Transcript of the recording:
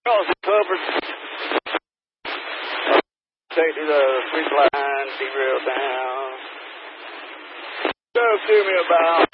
Cross the culvert. Take to the street line, derail down. Talk to me about